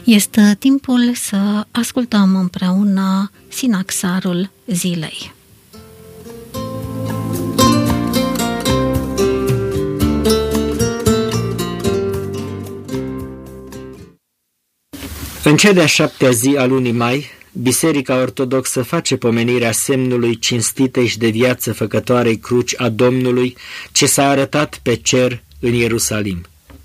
Este timpul să ascultăm împreună sinaxarul zilei. În cea de-a 7-a zi a lunii mai, Biserica Ortodoxă face pomenirea semnului cinstitei și de viață făcătoarei cruci a Domnului ce s-a arătat pe cer în Ierusalim.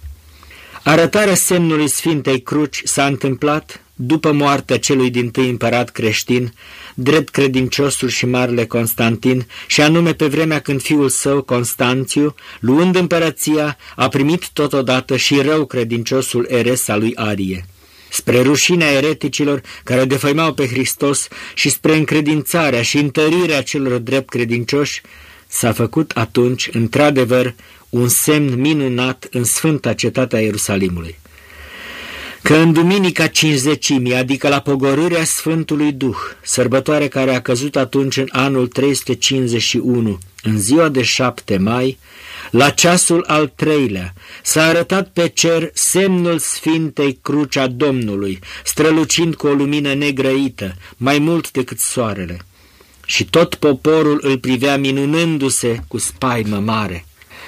Arătarea semnului Sfintei Cruci s-a întâmplat după moartea celui dintâi împărat creștin, drept credinciosul și marele Constantin, și anume pe vremea când fiul său, Constanțiu, luând împărăția, a primit totodată și rău credinciosul eres al lui Arie. Spre rușinea ereticilor care defăimau pe Hristos și spre încredințarea și întărirea celor drept credincioși, s-a făcut atunci, într-adevăr, un semn minunat în sfânta cetate a Ierusalimului. Că în duminica Cincizecimii, adică la pogorârea Sfântului Duh, sărbătoare care a căzut atunci în anul 351, în ziua de 7 mai, la ceasul al 3-lea, s-a arătat pe cer semnul Sfintei Cruci a Domnului, strălucind cu o lumină negrăită, mai mult decât soarele. Și tot poporul îl privea minunându-se cu spaimă mare.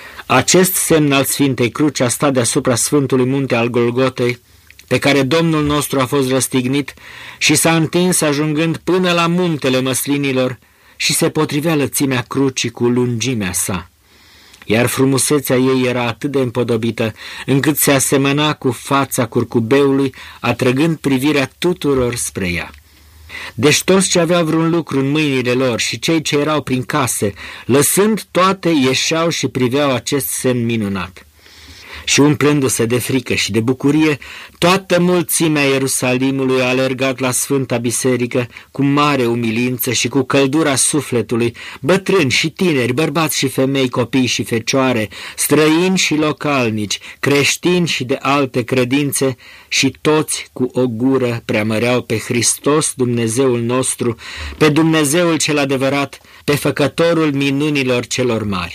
Acest semn al Sfintei Cruci a stat deasupra Sfântului Munte al Golgotei, pe care Domnul nostru a fost răstignit și s-a întins ajungând până la muntele măslinilor și se potrivea lățimea crucii cu lungimea sa. Iar frumusețea ei era atât de împodobită, încât se asemăna cu fața curcubeului, atrăgând privirea tuturor spre ea. Deci toți ce aveau vreun lucru în mâinile lor și cei ce erau prin case, lăsând toate, ieșeau și priveau acest semn minunat. Și umplându-se de frică și de bucurie, toată mulțimea Ierusalimului a alergat la Sfânta Biserică cu mare umilință și cu căldura sufletului, bătrâni și tineri, bărbați și femei, copii și fecioare, străini și localnici, creștini și de alte credințe, și toți cu o gură preamăreau pe Hristos, Dumnezeul nostru, pe Dumnezeul cel adevărat, pe Făcătorul minunilor celor mari.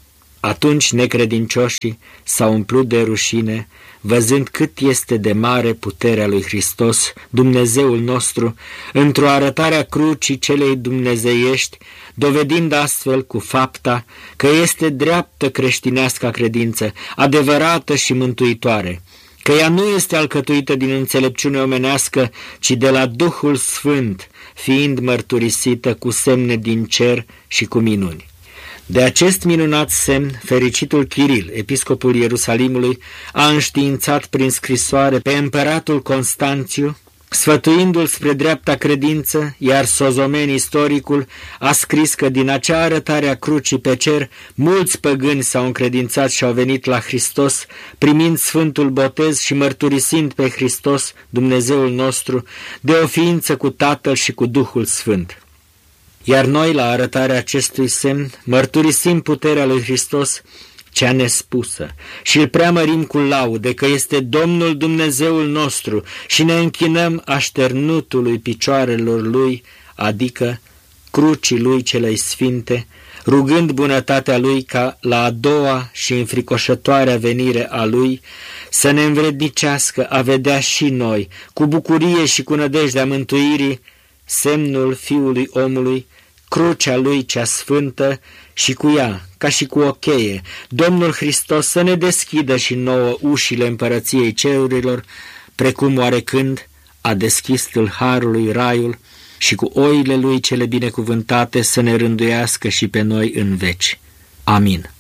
Atunci necredincioșii s-au umplut de rușine, văzând cât este de mare puterea lui Hristos, Dumnezeul nostru, într-o arătare a crucii celei dumnezeiești, dovedind astfel cu fapta că este dreaptă creștinească credință, adevărată și mântuitoare, că ea nu este alcătuită din înțelepciune omenească, ci de la Duhul Sfânt, fiind mărturisită cu semne din cer și cu minuni. De acest minunat semn, fericitul Chiril, episcopul Ierusalimului, a înștiințat prin scrisoare pe împăratul Constanțiu, sfătuindu-l spre dreapta credință, iar Sozomen, istoricul, a scris că din acea arătare a crucii pe cer, mulți păgâni s-au încredințat și au venit la Hristos, primind Sfântul Botez și mărturisind pe Hristos, Dumnezeul nostru, de o ființă cu Tatăl și cu Duhul Sfânt. Iar noi, la arătarea acestui semn, mărturisim puterea lui Hristos cea nespusă și îl preamărim cu laude că este Domnul Dumnezeul nostru și ne închinăm așternutului picioarelor lui, adică crucii lui celei sfinte, rugând bunătatea lui ca la a doua și înfricoșătoarea venire a lui să ne învrednicească a vedea și noi, cu bucurie și cu nădejdea mântuirii, semnul Fiului Omului, crucea lui cea sfântă, și cu ea, ca și cu o cheie, Domnul Hristos să ne deschidă și nouă ușile împărăției cerurilor, precum oarecând a deschis tâlharului raiul, și cu oile lui cele binecuvântate să ne rânduiască și pe noi în veci. Amin.